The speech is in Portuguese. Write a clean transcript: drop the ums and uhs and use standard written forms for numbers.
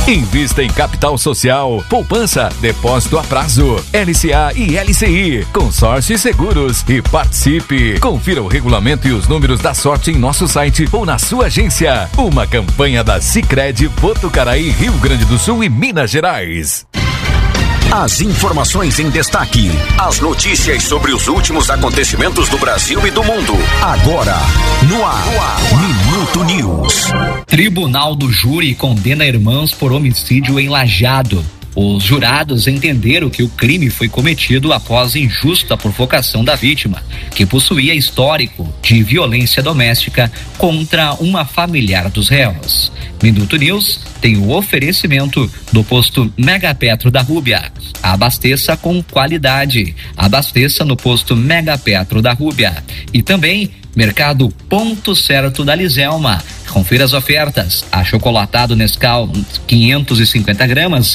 Invista em capital social, poupança, depósito a prazo, LCA e LCI, consórcio e seguros e participe. Confira o regulamento e os números da sorte em nosso site ou na sua agência. Uma campanha da Sicredi Botucaraí, Rio Grande do Sul e Minas Gerais. As informações em destaque, as notícias sobre os últimos acontecimentos do Brasil e do mundo. Agora, no ar, Minuto News. Tribunal do Júri condena irmãos por homicídio em Lajeado. Os jurados entenderam que o crime foi cometido após injusta provocação da vítima, que possuía histórico de violência doméstica contra uma familiar dos réus. Minuto News tem o oferecimento do posto Mega Petro da Rúbia. Abasteça com qualidade. Abasteça no posto Mega Petro da Rúbia. E também Mercado Ponto Certo da Liselma. Confira as ofertas. Achocolatado Nescau 550 gramas,